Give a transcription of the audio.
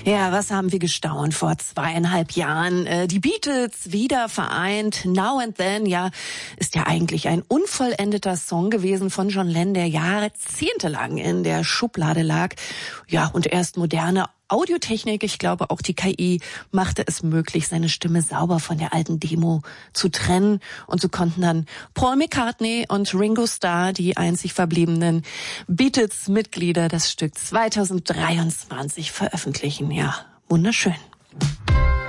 Ja, was haben wir gestaunt vor 2,5 Jahren? Die Beatles wieder vereint. Now and Then, ja, ist ja eigentlich ein unvollendeter Song gewesen von John Lennon, der jahrzehntelang in der Schublade lag. Ja, und erst moderne Audiotechnik, ich glaube auch die KI, machte es möglich, seine Stimme sauber von der alten Demo zu trennen. Und so konnten dann Paul McCartney und Ringo Starr, die einzig verbliebenen Beatles-Mitglieder, das Stück 2023 veröffentlichen. Ja, wunderschön.